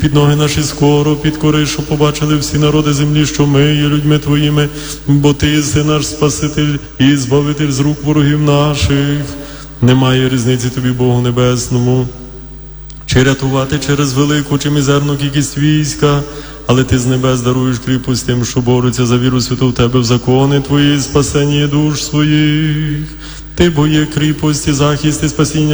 Під ноги наші скоро підкори, щоб побачили всі народи землі, що ми є людьми Твоїми, бо Ти єси наш Спаситель і Збавитель з рук ворогів наших. Немає різниці Тобі, Богу Небесному, чи рятувати через велику, чи мізерну кількість війська, але Ти з небес даруєш кріпость тим, що борються за віру святу в Тебе, в закони Твої, спасення душ своїх. Ти бо є кріпость і захист і спасіння